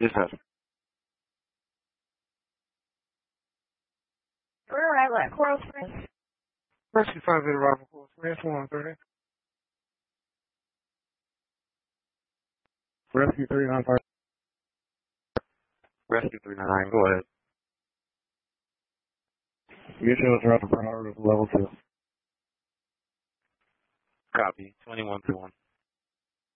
Yes, sir. We're at Coral Springs. Rescue 5 arrival, Coral Springs, 130. Rescue 395. Rescue 399, go ahead. Mutual is routing for Howard level 2. Copy, 2121.